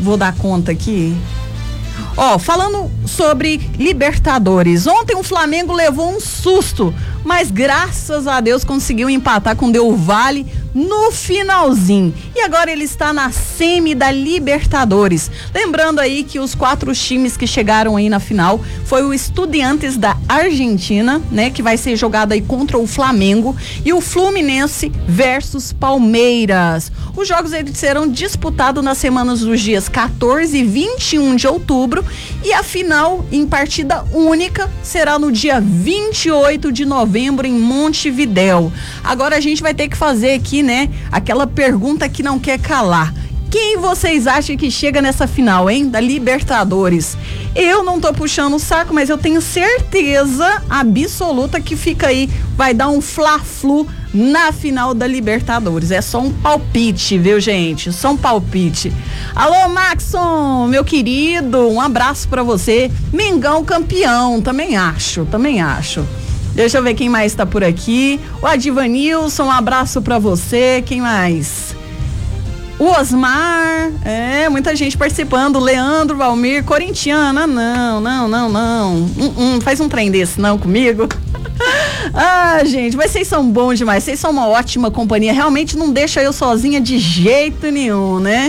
vou dar conta aqui. Falando sobre Libertadores, ontem o Flamengo levou um susto, mas graças a Deus conseguiu empatar com o Del Valle no finalzinho. E agora ele está na semi da Libertadores. Lembrando aí que os 4 times que chegaram aí na final foi o Estudiantes da Argentina, né, que vai ser jogado aí contra o Flamengo, e o Fluminense versus Palmeiras. Os jogos eles serão disputados nas semanas dos dias 14 e 21 de outubro, e a final em partida única será no dia 28 de novembro em Montevidéu. Agora a gente vai ter que fazer aqui, né, aquela pergunta que não quer calar. Quem vocês acham que chega nessa final, hein? Da Libertadores. Eu não tô puxando o saco, mas eu tenho certeza absoluta que fica aí, vai dar um fla-flu na final da Libertadores. É só um palpite, viu, gente? Só um palpite. Alô, Maxon, meu querido, um abraço pra você. Mengão campeão, também acho. Deixa eu ver quem mais tá por aqui. O Adivanilson, um abraço pra você. Quem mais? O Osmar, muita gente participando. Leandro, Valmir, corintiana, não. Faz um trem desse não comigo. Gente, mas vocês são bons demais, vocês são uma ótima companhia, realmente não deixa eu sozinha de jeito nenhum, né?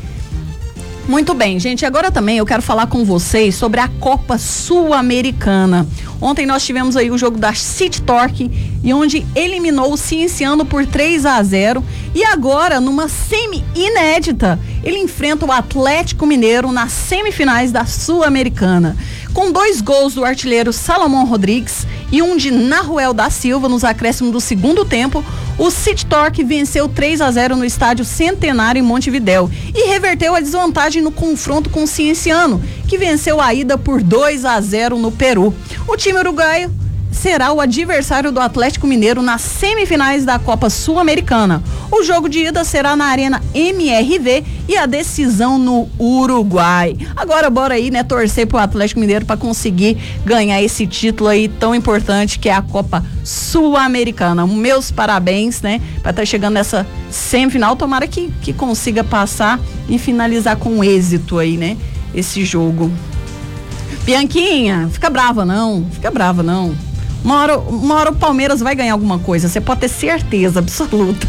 Muito bem, gente, agora também eu quero falar com vocês sobre a Copa Sul-Americana. Ontem nós tivemos aí o jogo da City Torque, e onde eliminou o Cienciano por 3-0, e agora numa semi inédita, ele enfrenta o Atlético Mineiro nas semifinais da Sul-Americana. Com 2 gols do artilheiro Salomão Rodrigues e um de Naruel da Silva nos acréscimos do segundo tempo, o City Torque venceu 3-0 no estádio Centenário em Montevidéu e reverteu a desvantagem no confronto com o Cienciano, que venceu a ida por 2-0 no Peru. O time uruguaio será o adversário do Atlético Mineiro nas semifinais da Copa Sul-Americana. O jogo de ida será na Arena MRV e a decisão no Uruguai. Agora bora aí, né, torcer pro Atlético Mineiro para conseguir ganhar esse título aí tão importante que é a Copa Sul-Americana. Meus parabéns, né, para estar chegando nessa semifinal. Tomara que consiga passar e finalizar com êxito aí, né, esse jogo. Bianquinha, fica brava não. Uma hora o Palmeiras vai ganhar alguma coisa, você pode ter certeza absoluta.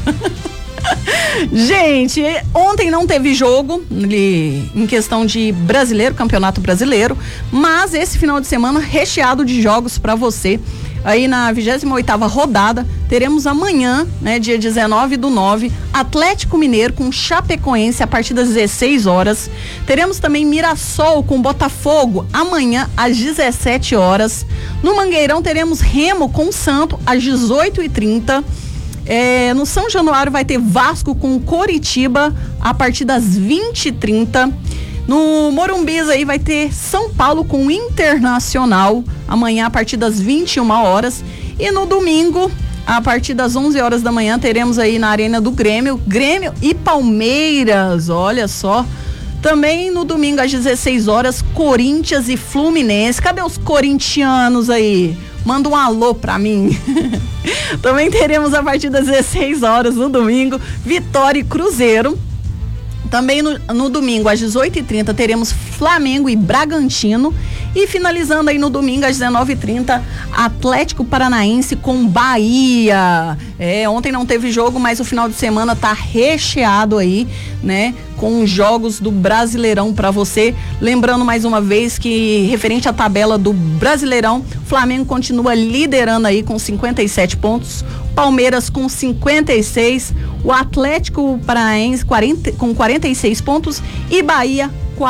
Gente, ontem não teve jogo em questão de Campeonato Brasileiro, mas esse final de semana recheado de jogos para você. Aí na 28ª rodada, teremos amanhã, né, dia 19/9, Atlético Mineiro com Chapecoense a partir das 16 horas. Teremos também Mirassol com Botafogo amanhã às 17 horas. No Mangueirão teremos Remo com Santo às 18h30. No São Januário vai ter Vasco com Coritiba a partir das 20h30. No Morumbis aí vai ter São Paulo com Internacional amanhã a partir das 21 horas. E no domingo, a partir das 11 horas da manhã, teremos aí na Arena do Grêmio e Palmeiras, olha só. Também no domingo às 16 horas, Corinthians e Fluminense. Cadê os corintianos aí? Manda um alô pra mim. Também teremos a partir das 16 horas no domingo, Vitória e Cruzeiro. Também no domingo, às 18h30, teremos Flamengo e Bragantino. E finalizando aí no domingo, às 19h30, Atlético Paranaense com Bahia. Ontem não teve jogo, mas o final de semana tá recheado aí, né? Com jogos do Brasileirão para você. Lembrando mais uma vez que, referente à tabela do Brasileirão, Flamengo continua liderando aí com 57 pontos. Palmeiras com 56, o Atlético Paranaense com 46 pontos e Bahia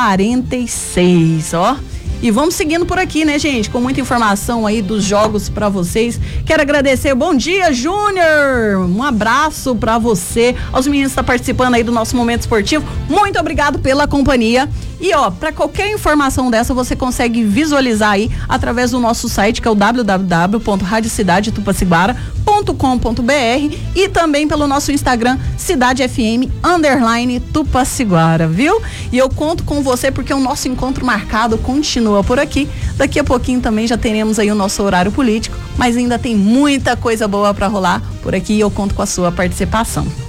46, ó. E vamos seguindo por aqui, né, gente? Com muita informação aí dos jogos pra vocês. Quero agradecer. Bom dia, Júnior! Um abraço pra você. Aos meninos que estão participando aí do nosso Momento Esportivo. Muito obrigado pela companhia. E, ó, pra qualquer informação dessa, você consegue visualizar aí através do nosso site, que é o www.radiocidadetupaciguara.com.br e também pelo nosso Instagram, Cidade FM _Tupaciguara, viu? E eu conto com você porque o nosso encontro marcado continua por aqui. Daqui a pouquinho também já teremos aí o nosso horário político, mas ainda tem muita coisa boa pra rolar por aqui e eu conto com a sua participação.